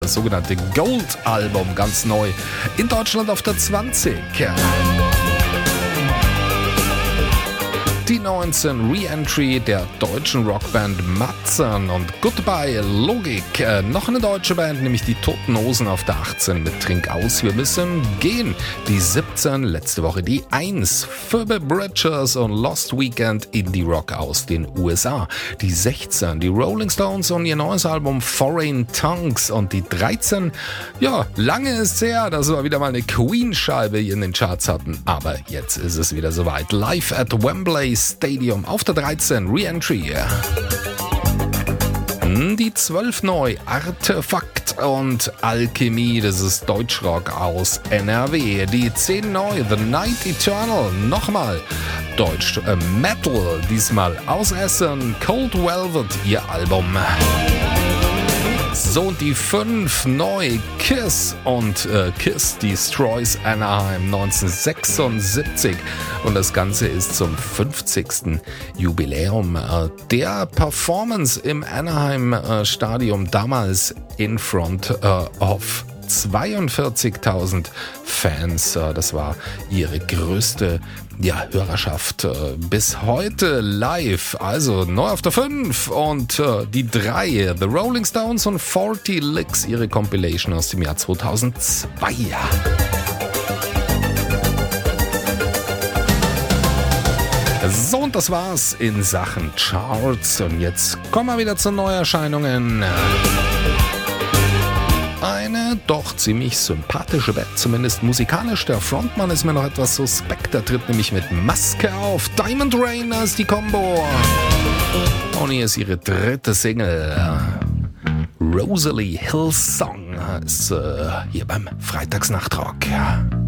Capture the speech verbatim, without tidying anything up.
das sogenannte Gold-Album, ganz neu. In Deutschland auf der zwanzig. Die neunzehn Re-Entry der deutschen Rockband Matzen und Goodbye Logik. Äh, noch eine deutsche Band, nämlich die Toten Hosen auf der achtzehn mit Trink aus, wir müssen gehen. Die siebzehn, letzte Woche die eins. Phoebe Bridgers und Lost Weekend Indie Rock aus den U S A. Die sechzehn, die Rolling Stones und ihr neues Album Foreign Tongues. Und die dreizehn, ja, lange ist her, dass wir wieder mal eine Queen-Scheibe hier in den Charts hatten. Aber jetzt ist es wieder soweit. Live at Wembley Stadium auf der dreizehn, Re-Entry. Die zwölf neu, Artefakt und Alchemie, das ist Deutschrock aus N R W. Die zehn neu, The Night Eternal, nochmal Deutsch äh, Metal, diesmal aus Essen, Cold Velvet, ihr Album. So, und die fünf neu, Kiss und äh, Kiss Destroys Anaheim neunzehnhundertsechsundsiebzig. Und das Ganze ist zum fünfzigsten Jubiläum äh, der Performance im Anaheim äh, Stadium, damals in front äh, of zweiundvierzigtausend Fans. Das war ihre größte ja, Hörerschaft äh, bis heute live. Also neu auf der fünf und äh, die drei, The Rolling Stones und vierzig Licks, ihre Compilation aus dem Jahr zweitausendzwei. So, und das war's in Sachen Charts. Und jetzt kommen wir wieder zu Neuerscheinungen. Eine doch ziemlich sympathische Band, zumindest musikalisch. Der Frontmann ist mir noch etwas suspekt. Der tritt nämlich mit Maske auf. Diamond Rain ist die Combo. Und hier ist ihre dritte Single. Rosalie Hillsong ist äh, hier beim Freitagsnachtrock.